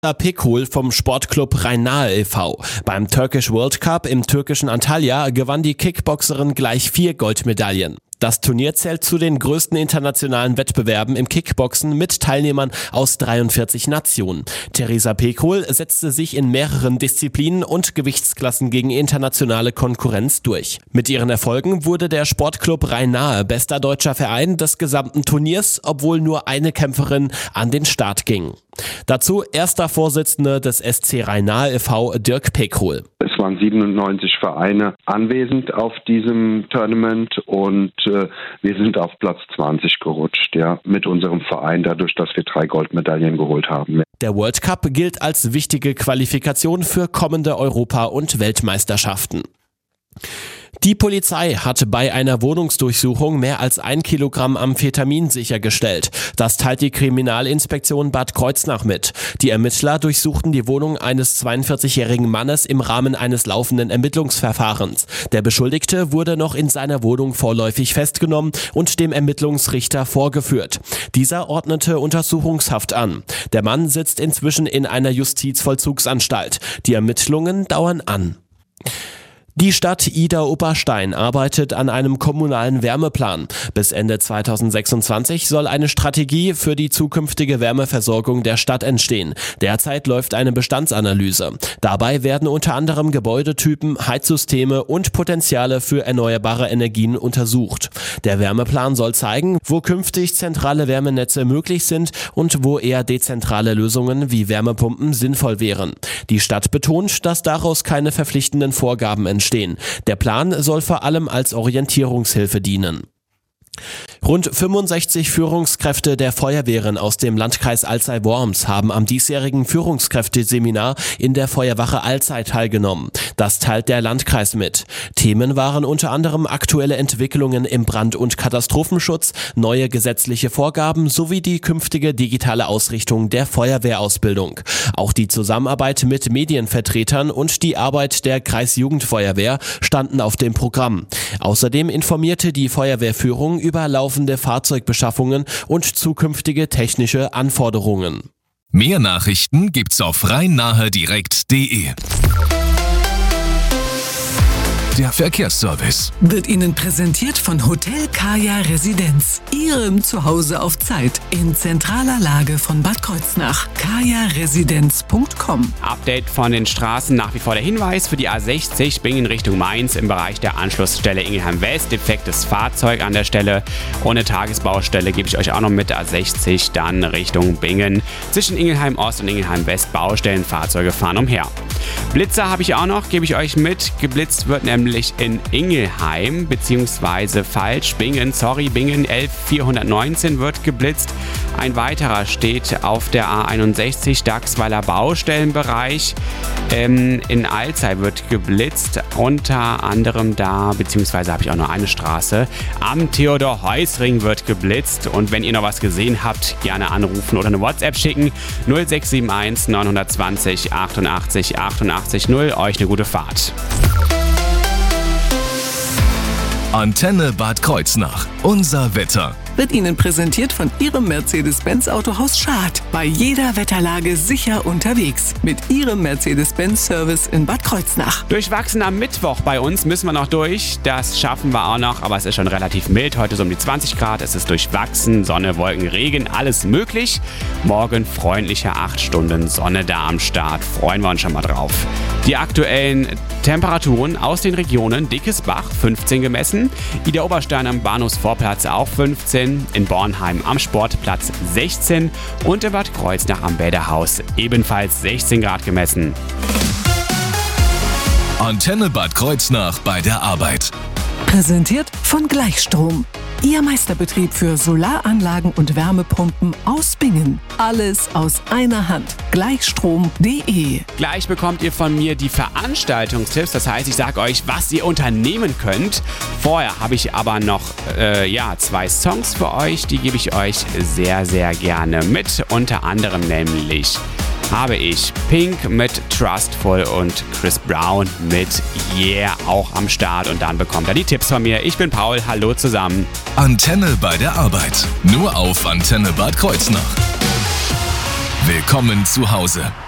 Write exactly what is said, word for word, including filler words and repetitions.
Pekul vom Sportclub Rhein-Nahe e V Beim Turkish World Cup im türkischen Antalya gewann die Kickboxerin gleich vier Goldmedaillen. Das Turnier zählt zu den größten internationalen Wettbewerben im Kickboxen mit Teilnehmern aus dreiundvierzig Nationen. Teresa Pekul setzte sich in mehreren Disziplinen und Gewichtsklassen gegen internationale Konkurrenz durch. Mit ihren Erfolgen wurde der Sportclub Rhein-Nahe bester deutscher Verein des gesamten Turniers, obwohl nur eine Kämpferin an den Start ging. Dazu erster Vorsitzender des S C Rhein-Nahe e V Dirk Pekul. Es waren siebenundneunzig Vereine anwesend auf diesem Tournament und äh, wir sind auf Platz zwanzig gerutscht, ja, mit unserem Verein, dadurch, dass wir drei Goldmedaillen geholt haben. Der World Cup gilt als wichtige Qualifikation für kommende Europa- und Weltmeisterschaften. Die Polizei hat bei einer Wohnungsdurchsuchung mehr als ein Kilogramm Amphetamin sichergestellt. Das teilt die Kriminalinspektion Bad Kreuznach mit. Die Ermittler durchsuchten die Wohnung eines zweiundvierzigjährigen Mannes im Rahmen eines laufenden Ermittlungsverfahrens. Der Beschuldigte wurde noch in seiner Wohnung vorläufig festgenommen und dem Ermittlungsrichter vorgeführt. Dieser ordnete Untersuchungshaft an. Der Mann sitzt inzwischen in einer Justizvollzugsanstalt. Die Ermittlungen dauern an. Die Stadt Idar-Oberstein arbeitet an einem kommunalen Wärmeplan. Bis Ende zweitausendsechsundzwanzig soll eine Strategie für die zukünftige Wärmeversorgung der Stadt entstehen. Derzeit läuft eine Bestandsanalyse. Dabei werden unter anderem Gebäudetypen, Heizsysteme und Potenziale für erneuerbare Energien untersucht. Der Wärmeplan soll zeigen, wo künftig zentrale Wärmenetze möglich sind und wo eher dezentrale Lösungen wie Wärmepumpen sinnvoll wären. Die Stadt betont, dass daraus keine verpflichtenden Vorgaben entstehen. Der Plan soll vor allem als Orientierungshilfe dienen. Rund fünfundsechzig Führungskräfte der Feuerwehren aus dem Landkreis Alzey-Worms haben am diesjährigen Führungskräfteseminar in der Feuerwache Alzey teilgenommen. Das teilt der Landkreis mit. Themen waren unter anderem aktuelle Entwicklungen im Brand- und Katastrophenschutz, neue gesetzliche Vorgaben sowie die künftige digitale Ausrichtung der Feuerwehrausbildung. Auch die Zusammenarbeit mit Medienvertretern und die Arbeit der Kreisjugendfeuerwehr standen auf dem Programm. Außerdem informierte die Feuerwehrführung über laufende Fahrzeugbeschaffungen und zukünftige technische Anforderungen. Mehr Nachrichten gibt's auf rhein-nahe direkt punkt de. Der Verkehrsservice wird Ihnen präsentiert von Hotel Kaya Residenz. Ihrem Zuhause auf Zeit in zentraler Lage von Bad Kreuznach. kaya residenz punkt com. Update von den Straßen, nach wie vor der Hinweis für die A sechzig Bingen Richtung Mainz im Bereich der Anschlussstelle Ingelheim West. Defektes Fahrzeug an der Stelle. Ohne Tagesbaustelle gebe ich euch auch noch mit A sechzig dann Richtung Bingen. Zwischen Ingelheim Ost und Ingelheim West Baustellen, Fahrzeuge fahren umher. Blitzer habe ich auch noch, gebe ich euch mit. Geblitzt wird nämlich in Ingelheim, beziehungsweise falsch, Bingen, sorry, Bingen elf vierhundertneunzehn wird geblitzt. Ein weiterer steht auf der A einundsechzig, Dachsweiler Baustellenbereich. Ähm, in Alzey wird geblitzt, unter anderem da, beziehungsweise habe ich auch nur eine Straße. Am Theodor-Heuss-Ring wird geblitzt und wenn ihr noch was gesehen habt, gerne anrufen oder eine WhatsApp schicken. null sechs sieben eins neun zwei null achtundachtzig achtundachtzig null. Euch eine gute Fahrt. Antenne Bad Kreuznach. Unser Wetter. Wird Ihnen präsentiert von Ihrem Mercedes-Benz Autohaus Schad. Bei jeder Wetterlage sicher unterwegs. Mit Ihrem Mercedes-Benz-Service in Bad Kreuznach. Durchwachsen am Mittwoch bei uns müssen wir noch durch. Das schaffen wir auch noch, aber es ist schon relativ mild. Heute so um die zwanzig Grad. Es ist durchwachsen. Sonne, Wolken, Regen, alles möglich. Morgen freundliche acht Stunden Sonne da am Start. Freuen wir uns schon mal drauf. Die aktuellen Temperaturen aus den Regionen: Dickesbach fünfzehn gemessen, Idar-Oberstein am Bahnhofsvorplatz auch fünfzehn, in Bornheim am Sportplatz sechzehn und in Bad Kreuznach am Bäderhaus ebenfalls sechzehn Grad gemessen. Antenne Bad Kreuznach bei der Arbeit. Präsentiert von Gleichstrom. Ihr Meisterbetrieb für Solaranlagen und Wärmepumpen aus Bingen. Alles aus einer Hand. Gleichstrom punkt de. Gleich bekommt ihr von mir die Veranstaltungstipps. Das heißt, ich sage euch, was ihr unternehmen könnt. Vorher habe ich aber noch äh, ja, zwei Songs für euch. Die gebe ich euch sehr, sehr gerne mit. Unter anderem nämlich habe ich Pink mit Trustful und Chris Brown mit Yeah auch am Start. Und dann bekommt er die Tipps von mir. Ich bin Paul, hallo zusammen. Antenne bei der Arbeit. Nur auf Antenne Bad Kreuznach. Willkommen zu Hause.